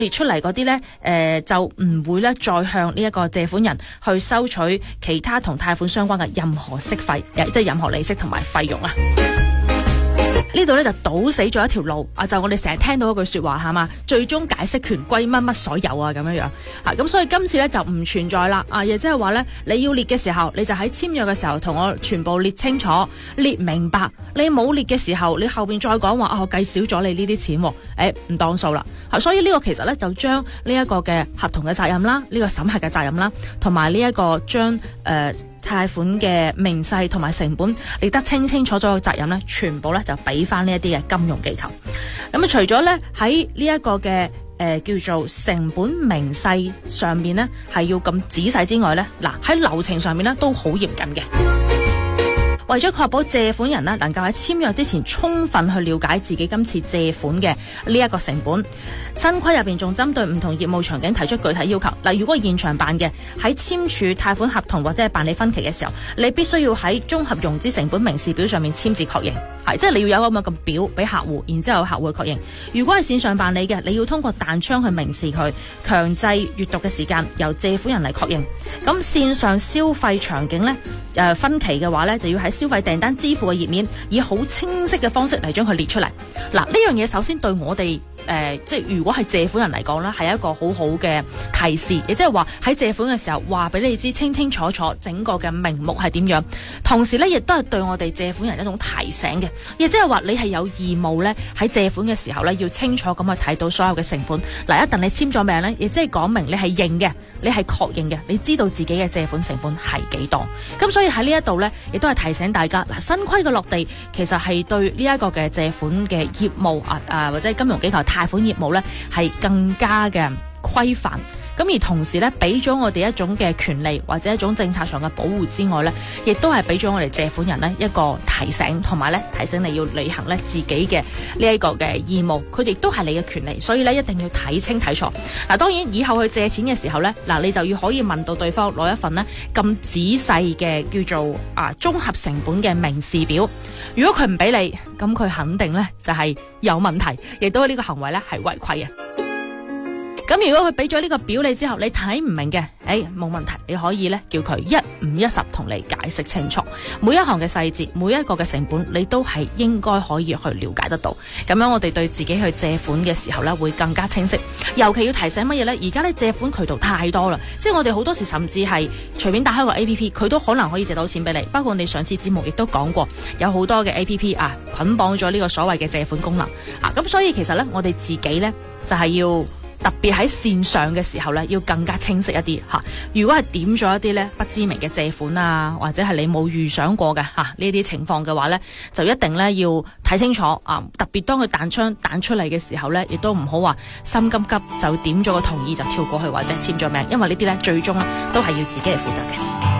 列出嚟嗰啲咧，就唔會咧再向呢一個借款人去收取其他同貸款相關嘅任何息費，即係任何利息同埋費用啊。呢度咧就堵死咗一條路啊！就我哋成日聽到一句說話係嘛，最終解釋權歸乜乜所有啊咁樣樣嚇，咁所以今次咧就唔存在啦啊！亦即係話咧，你要列嘅時候，你就喺簽約嘅時候同我全部列清楚、列明白。你冇列嘅時候，你後邊再講話我計少咗你呢啲錢，唔當數啦嚇。所以呢個其實咧就將呢一個嘅合同嘅責任啦，呢個審核嘅責任啦，同埋呢一個將貸款嘅明細同埋成本列得清清楚楚嘅責任咧，全部咧就俾翻呢一啲嘅金融機構。咁啊，除咗咧喺呢一個嘅叫做成本明細上面咧係要咁仔細之外咧，嗱喺流程上面咧都好嚴謹嘅。為咗確保借款人呢能夠喺簽約之前充分去了解自己今次借款嘅呢一個成本，新規入邊仲針對唔同業務場景提出具體要求。嗱，如果現場辦嘅，喺簽署貸款合同或者係辦理分期嘅時候，你必須要喺綜合融資成本明示表上面簽字確認，即係你要有咁嘅表俾客戶，然之後客戶去確認。如果係線上辦理嘅，你要通過彈窗去明示佢，強制閱讀嘅時間由借款人嚟確認。咁線上消費場景呢，分期嘅話呢，就要喺消費訂單支付嘅頁面，以好清晰嘅方式嚟將佢列出嚟。嗱，呢樣嘢首先對我哋即係如果係借款人嚟講呢，係一個好好嘅提示，亦即係話喺借款嘅時候話俾你知清清楚楚整個嘅名目係點樣，同時呢，亦都係對我哋借款人一種提醒嘅，亦即係話你係有義務呢，喺借款嘅時候呢，要清楚咁去睇到所有嘅成本。嗱，一旦你簽咗名呢，亦即係講明你係認嘅，你係確認嘅，你知道自己嘅借款成本係幾多。咁所以喺呢一度呢，亦都係提醒大家，嗱，新規嘅落地其實係對呢一個嘅借款嘅業務或者金融機構貸款業務呢，係更加嘅規範。咁而同時咧，俾咗我哋一種嘅權利或者一種政策上嘅保護之外咧，亦都係俾咗我哋借款人咧一個提醒，同埋咧提醒你要履行咧自己嘅呢一個嘅義務，佢亦都係你嘅權利，所以咧一定要睇清睇楚。嗱，當然以後去借錢嘅時候咧，嗱，你就要可以問到對方攞一份咧咁仔細嘅叫做綜合成本嘅明示表。如果佢唔俾你，咁佢肯定咧就係有問題，亦都呢個行為咧係違規嘅。咁如果佢俾咗呢個表你之後，你睇唔明嘅，冇問題，你可以咧叫佢一五一十同你解釋清楚，每一項嘅細節，每一個嘅成本，你都係應該可以去了解得到。咁樣我哋對自己去借款嘅時候咧，會更加清晰。尤其要提醒乜嘢咧？而家咧借款渠道太多啦，即係我哋好多時甚至係隨便打開個 APP， 佢都可能可以借到錢俾你。包括我哋上次節目亦都講過，有好多嘅 APP 捆綁咗呢個所謂嘅借款功能咁所以其實咧，我哋自己咧就係要。特別喺線上嘅時候咧，要更加清晰一啲嚇。如果係點咗一啲咧不知名嘅借款或者係你冇預想過嘅呢啲情況嘅話咧，就一定咧要睇清楚特別當佢彈窗彈出嚟嘅時候咧，亦都唔好話心急急就點咗個同意就跳過去或者簽咗名，因為呢啲咧最終咧都係要自己嚟負責嘅。